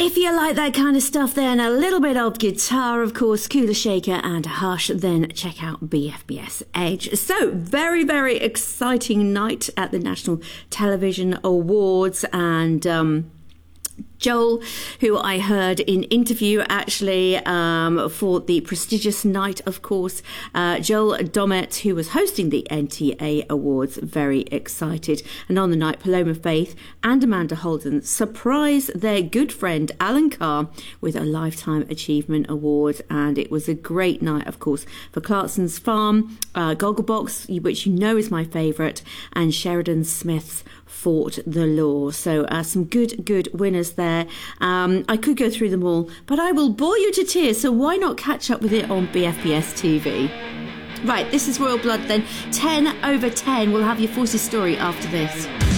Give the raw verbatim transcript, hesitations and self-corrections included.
If you like that kind of stuff, then a little bit of guitar, of course, Kula Shaker and Hush, then check out B F B S Edge. So, very, very exciting night at the National Television Awards, and um, Joel, who I heard in interview actually um, for the prestigious night, of course, uh, Joel Dommett, who was hosting the N T A Awards, very excited. And on the night, Paloma Faith and Amanda Holden surprised their good friend Alan Carr with a Lifetime Achievement Award. And it was a great night, of course, for Clarkson's Farm, uh, Gogglebox, which you know is my favourite, and Sheridan Smith's Fought the Law. So uh, some good, good winners there. Um, I could go through them all, but I will bore you to tears, so why not catch up with it on B F B S T V? Right, this is Royal Blood then. ten over ten. We'll have your forty story after this.